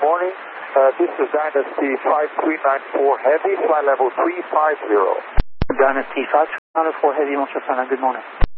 morning. This is Dynasty 5394 Heavy, flight level 350. Dynasty 5394 Heavy, Monsieur Sana, good morning.